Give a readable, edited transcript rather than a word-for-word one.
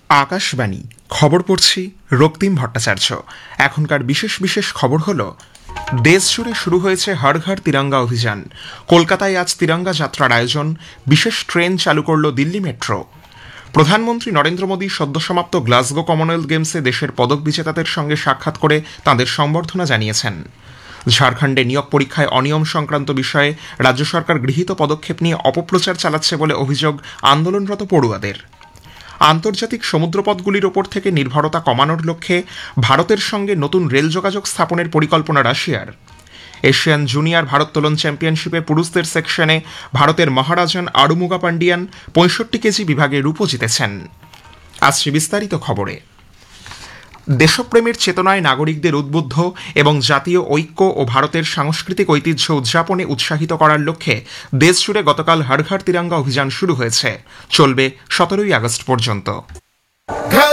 আকাশবাণী খবর পড়ছি রক্তিম ভট্টাচার্য। এখনকার বিশেষ বিশেষ খবর হল, দেশ জুড়ে শুরু হয়েছে হর ঘর তিরঙ্গা অভিযান। কলকাতায় আজ তিরঙ্গা যাত্রার আয়োজন। বিশেষ ট্রেন চালু করল দিল্লি মেট্রো। প্রধানমন্ত্রী নরেন্দ্র মোদী সদ্য সমাপ্ত গ্লাসগো কমনওয়েলথ গেমসে দেশের পদক বিজেতাদের সঙ্গে সাক্ষাৎ করে তাঁদের সম্বর্ধনা জানিয়েছেন। ঝাড়খণ্ডে নিয়োগ পরীক্ষায় অনিয়ম সংক্রান্ত বিষয়ে রাজ্য সরকার গৃহীত পদক্ষেপ নিয়ে অপপ্রচার চালাচ্ছে বলে অভিযোগ আন্দোলনরত পড়ুয়াদের। আন্তর্জাতিক সমুদ্রপথগুলির ওপর থেকে নির্ভরতা কমানোর লক্ষ্যে ভারতের সঙ্গে নতুন রেল যোগাযোগ স্থাপনের পরিকল্পনা রাশিয়ার। এশিয়ান জুনিয়র ভারোত্তোলন চ্যাম্পিয়নশিপে পুরুষদের সেকশনে ভারতের মহারাজন আড়ুমুগা পান্ডিয়ান ৬৫ কেজি বিভাগে রূপো জিতেছেন। আসছে বিস্তারিত খবরে। দেশপ্রেমের চেতনায় নাগরিকদের উদ্বুদ্ধ এবং জাতীয় ঐক্য ও ভারতের সাংস্কৃতিক ঐতিহ্য উদযাপনে উৎসাহিত করার লক্ষ্যে দেশজুড়ে গতকাল হর ঘর তিরঙ্গা অভিযান শুরু হয়েছে। চলবে ১৭ই আগস্ট পর্যন্ত।